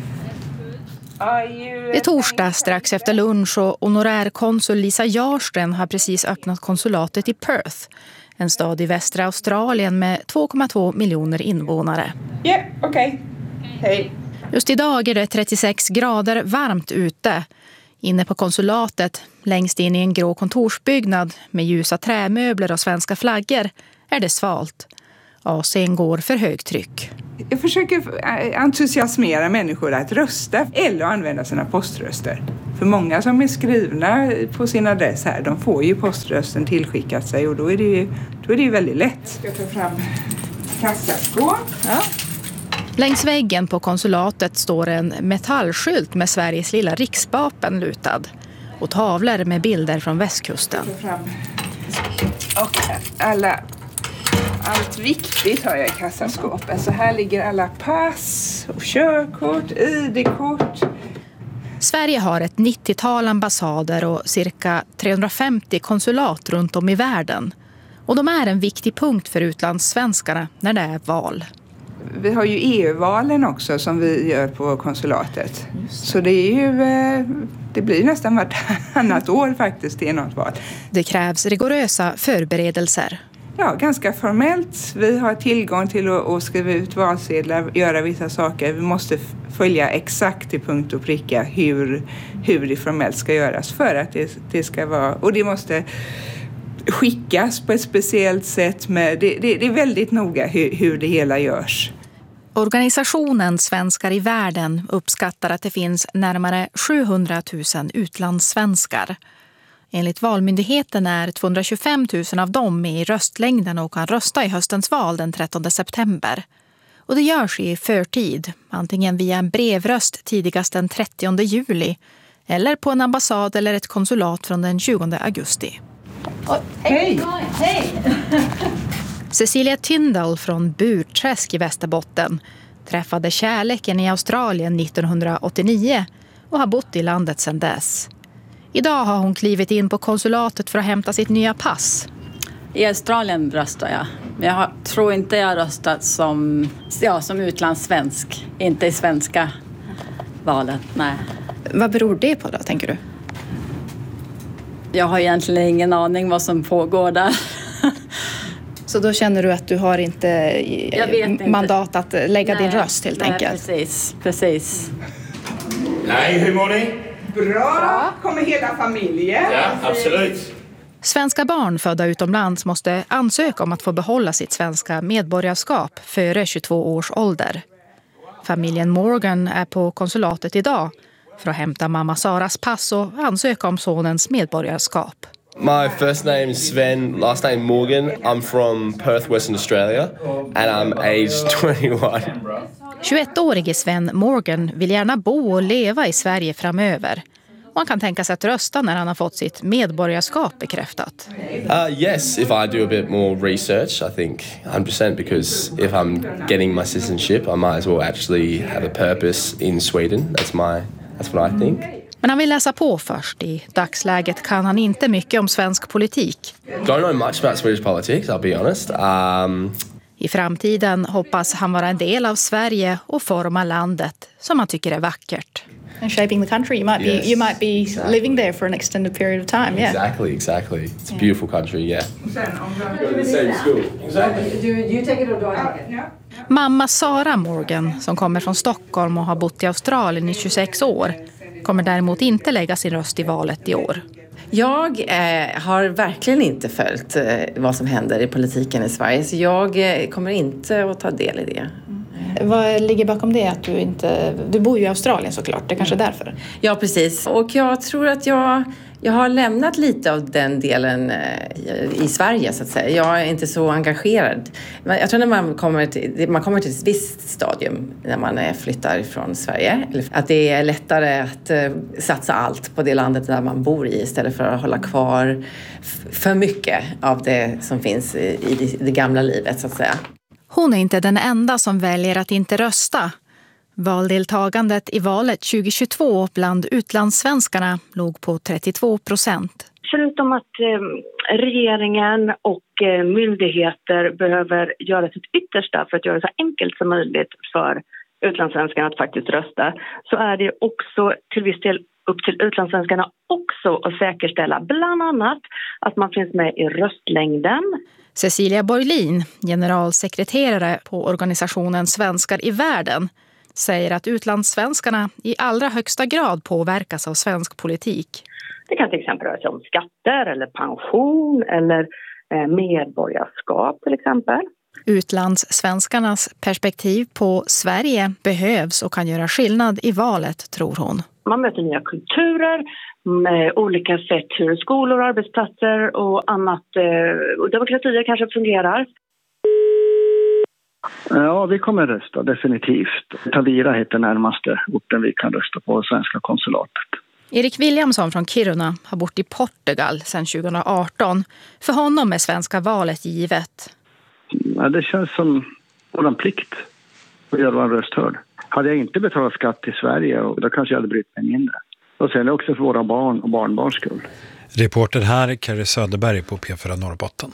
S1: Det är torsdag strax efter lunch och honorärkonsul Lisa Jarsten har precis öppnat konsulatet i Perth, en stad i västra Australien med två komma två miljoner invånare.
S18: Ja, yeah, okej. Okay. Hej.
S1: Just idag är det trettiosex grader varmt ute. Inne på konsulatet, längst in i en grå kontorsbyggnad med ljusa trämöbler och svenska flaggor, är det svalt. A C:n går för högtryck.
S18: Jag försöker entusiasmera människor att rösta eller använda sina poströster. För många som är skrivna på sin adress här, de får ju poströsten tillskickat sig och då är det ju, då är det ju väldigt lätt. Jag ska ta fram kassaskåp. Ja.
S1: Längs väggen på konsulatet står en metallskylt med Sveriges lilla riksvapen lutad och tavlor med bilder från västkusten.
S18: Jag tar fram. Och alla... Allt viktigt har jag i kassaskåpet. Så här ligger alla pass och körkort, I D-kort.
S1: Sverige har ett nittiotal ambassader och cirka trehundrafemtio konsulat runt om i världen. Och de är en viktig punkt för utlandssvenskarna när det är val.
S18: Vi har ju E U-valen också som vi gör på konsulatet. Så det är ju... Det blir nästan vartannat år faktiskt till något val.
S1: Det krävs rigorösa förberedelser.
S18: Ja, ganska formellt. Vi har tillgång till att, att skriva ut valsedlar, göra vissa saker. Vi måste följa exakt till punkt och pricka hur, hur det formellt ska göras för att det, det ska vara... Och det måste skickas på ett speciellt sätt. Med, det, det, det är väldigt noga hur, hur det hela görs.
S1: Organisationen Svenskar i världen uppskattar att det finns närmare sjuhundratusen utlandssvenskar. Enligt Valmyndigheten är tvåhundratjugofem tusen av dem med i röstlängden och kan rösta i höstens val den trettonde september. Och det görs i förtid, antingen via en brevröst tidigast den trettionde juli eller på en ambassad eller ett konsulat från den tjugonde augusti.
S18: Oh, hej! Hej!
S1: Cecilia Tyndall från Burträsk i Västerbotten träffade kärleken i Australien nittonhundraåttionio och har bott i landet sedan dess. Idag har hon klivit in på konsulatet för att hämta sitt nya pass.
S19: I Australien röstar jag. Men jag tror inte jag har röstat som, ja, som utlandssvensk. Inte i svenska valet, nej.
S1: Vad beror det på då, tänker du?
S19: Jag har egentligen ingen aning vad som pågår där.
S1: Så då känner du att du har inte mandat att lägga nej, din röst helt
S19: nej,
S1: enkelt?
S19: Precis, precis.
S20: Nej, hur mår ni?
S18: Bra. Bra. Kommer hela familjen?
S20: Ja, absolut.
S1: Svenska barn födda utomlands måste ansöka om att få behålla sitt svenska medborgarskap före tjugotvå års ålder. Familjen Morgan är på konsulatet idag för att hämta mamma Saras pass och ansöka om sonens medborgarskap.
S21: My first name is Sven, last name Morgan. I'm from Perth, Western Australia, and I'm aged twenty-one.
S1: tjugoettårige Sven Morgan vill gärna bo och leva i Sverige framöver. Och han kan tänka sig att rösta när han har fått sitt medborgarskap bekräftat.
S21: Uh, yes, if I do a bit more research, I think one hundred percent, because if I'm getting my citizenship, I might as well actually have a purpose in Sweden. That's my, that's what I think.
S1: Men han vill läsa på först. I dagsläget kan han inte mycket om svensk politik.
S21: Don't know much about Swedish politics, I'll be honest. Um...
S1: I framtiden hoppas han vara en del av Sverige och forma landet som han tycker är vackert.
S22: And shaping the country, you might be yes, you might be exactly. living there for an extended period of time. Yeah.
S21: Exactly, exactly. It's a beautiful country, yeah.
S1: Mamma Sara Morgan, som kommer från Stockholm och har bott i Australien i tjugosex år, kommer däremot inte lägga sin röst i valet i år.
S23: Jag eh, har verkligen inte följt eh, vad som händer i politiken i Sverige, så jag eh, kommer inte att ta del i det.
S22: Mm. Vad ligger bakom det att du inte... Du bor ju i Australien såklart, det är kanske är därför.
S23: Ja, precis. Och jag tror att jag Jag har lämnat lite av den delen i Sverige så att säga. Jag är inte så engagerad. Jag tror när man kommer till, man kommer till ett visst stadium när man flyttar från Sverige. Att det är lättare att satsa allt på det landet där man bor i istället för att hålla kvar för mycket av det som finns i det gamla livet så att säga.
S3: Hon är inte den enda som väljer att inte rösta. Valdeltagandet i valet tjugohundratjugotvå bland utlandssvenskarna låg på trettiotvå procent.
S4: Förutom att eh, regeringen och eh, myndigheter behöver göra sitt yttersta för att göra det så enkelt som möjligt för utlandssvenskarna att faktiskt rösta, så är det också till viss del upp till utlandssvenskarna också att säkerställa bland annat att man finns med i röstlängden.
S3: Cecilia Borglin, generalsekreterare på organisationen Svenskar i världen, säger att utlandssvenskarna i allra högsta grad påverkas av svensk politik.
S4: Det kan till exempel röra sig om skatter eller pension eller eh, medborgarskap till exempel.
S3: Utlandssvenskarnas perspektiv på Sverige behövs och kan göra skillnad i valet, tror hon.
S4: Man möter nya kulturer, med olika sätt hur skolor, arbetsplatser och annat eh, och demokratier kanske fungerar.
S5: Ja, vi kommer rösta definitivt. Tavira heter närmaste orten vi kan rösta på, svenska konsulatet.
S3: Erik Williamson från Kiruna har bott i Portugal sedan tjugohundraarton. För honom är svenska valet givet.
S5: Ja, det känns som vår plikt att göra en röst hörd. Hade jag inte betalat skatt i Sverige, och då kanske jag hade brytt mig mindre. Och sen också för våra barn och barnbarns skull.
S13: Reporter här, Kari Söderberg på P fyra Norrbotten.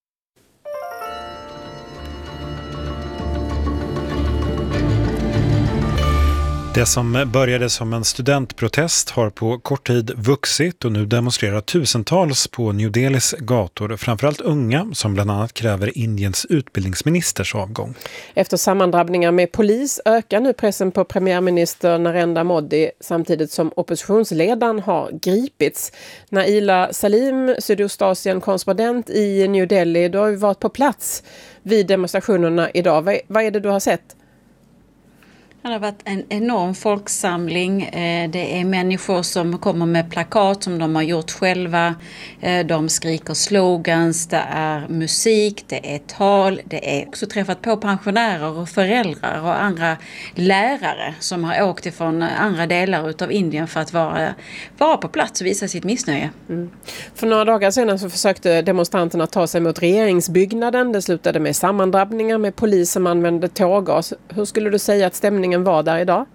S13: Det som började som en studentprotest har på kort tid vuxit och nu demonstrerar tusentals på New Delhis gator, framförallt unga som bland annat kräver Indiens utbildningsministers avgång.
S14: Efter sammandrabbningar med polis ökar nu pressen på premiärminister Narendra Modi samtidigt som oppositionsledaren har gripits. Naila Salim, Sydostasien-korrespondent i New Delhi, du har ju varit på plats vid demonstrationerna idag. Vad är det du har sett?
S24: Det har varit en enorm folksamling. Det är människor som kommer med plakat som de har gjort själva. De skriker slogans, det är musik, det är tal. Det är också träffat på pensionärer och föräldrar och andra lärare som har åkt ifrån andra delar av Indien för att vara, vara på plats och visa sitt missnöje.
S14: Mm. För några dagar sedan så försökte demonstranterna ta sig mot regeringsbyggnaden. Det slutade med sammandrabbningar med polis som använde tårgas. Hur skulle du säga att stämningen var där idag?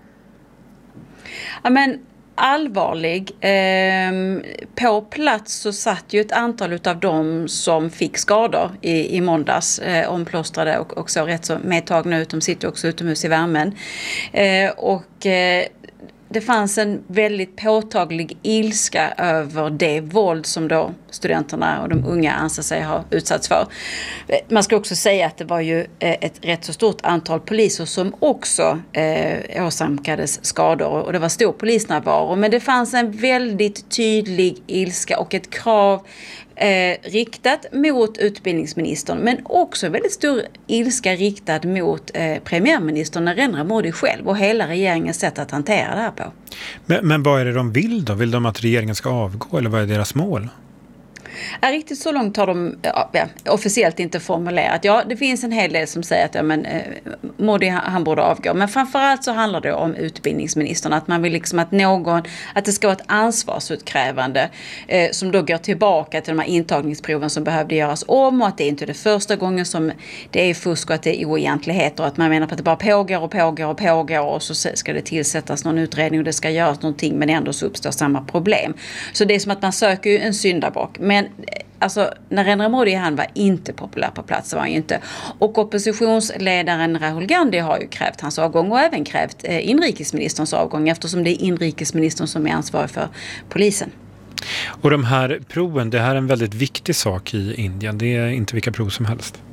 S24: Ja, men allvarlig. Ehm, på plats så satt ju ett antal av dem som fick skador i, i måndags, eh, omplåstrade och, och så rätt så medtagna ut. De sitter också utomhus i värmen. Eh, och eh, det fanns en väldigt påtaglig ilska över det våld som då studenterna och de unga anser sig ha utsatts för. Man ska också säga att det var ju ett rätt så stort antal poliser som också eh, åsamkades skador och det var stor polisnärvaro. Men det fanns en väldigt tydlig ilska och ett krav Eh, riktat mot utbildningsministern, men också väldigt stor ilska riktad mot eh, premiärministern Narendra Modi själv och hela regeringens sätt att hantera det här på.
S13: Men, men vad är det de vill då? Vill de att regeringen ska avgå eller vad är deras mål?
S24: Ja, riktigt så långt har de ja, officiellt inte formulerat. Ja, det finns en hel del som säger att ja, men, eh, Modi han borde avgå. Men framförallt så handlar det om utbildningsministern. Att man vill liksom att någon, att det ska vara ett ansvarsutkrävande eh, som då går tillbaka till de här intagningsproven som behövde göras om. Och att det inte är det första gången som det är fusk och att det är oegentligheter. Att man menar på att det bara pågår och pågår och pågår och så ska det tillsättas någon utredning och det ska göras någonting men ändå så uppstår samma problem. Så det är som att man söker ju en syndabock. Men alltså, Narendra Modi han var inte populär på plats, var han ju inte. Och oppositionsledaren Rahul Gandhi har ju krävt hans avgång och även krävt eh, inrikesministerns avgång eftersom det är inrikesministern som är ansvarig för polisen.
S13: Och de här proven, det här är en väldigt viktig sak i Indien. Det är inte vilka prov som helst.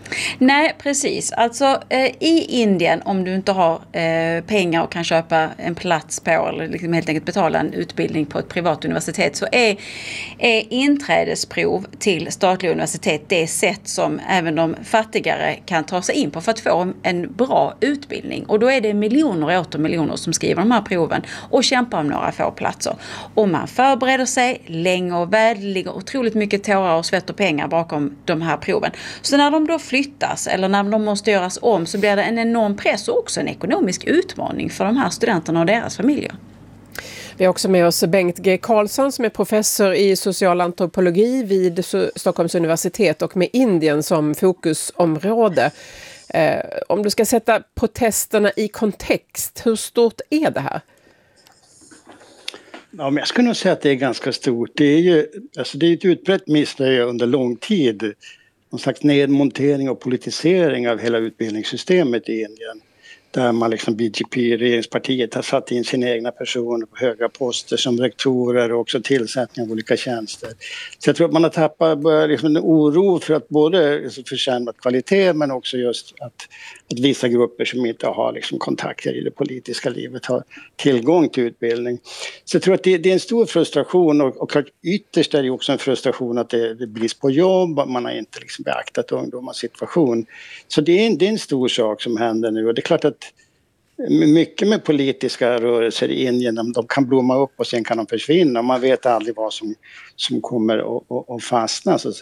S24: Nej, precis. Alltså eh, i Indien, om du inte har eh, pengar och kan köpa en plats på eller liksom helt enkelt betala en utbildning på ett privat universitet, så är, är inträdesprov till statliga universitet det sätt som även de fattigare kan ta sig in på för att få en bra utbildning. Och då är det miljoner och åter miljoner som skriver de här proven och kämpar om några få platser. Och man förbereder sig länge och väl, det ligger otroligt mycket tårar och svett och pengar bakom de här proven. Så när de då flyttas eller när de måste göras om så blir det en enorm press och också en ekonomisk utmaning för de här studenterna och deras familjer.
S14: Vi har också med oss Bengt G. Karlsson som är professor i social antropologi vid Stockholms universitet och med Indien som fokusområde. Eh, om du ska sätta protesterna i kontext, hur stort är det här?
S5: Ja, men jag skulle nog säga att det är ganska stort. Det är ju alltså det är ett utbrett missnöje under lång tid. Någon slags nedmontering och politisering av hela utbildningssystemet i Indien. Där man liksom B J P, regeringspartiet, har satt in sina egna personer på höga poster som rektorer och också tillsättning av olika tjänster. Så jag tror att man har tappat liksom en oro för att både försämrat kvalitet men också just att, att vissa grupper som inte har liksom kontakter i det politiska livet har tillgång till utbildning. Så jag tror att det, det är en stor frustration och, och ytterst är det också en frustration att det, det är brist på jobb, man har inte liksom beaktat ungdomars situation. Så det är, en, det är en stor sak som händer nu och det är klart att mycket med politiska rörelser i Indien, de, de kan blomma upp och sen kan de försvinna. Man vet aldrig vad som, som kommer att, att, att fastna. Så att säga.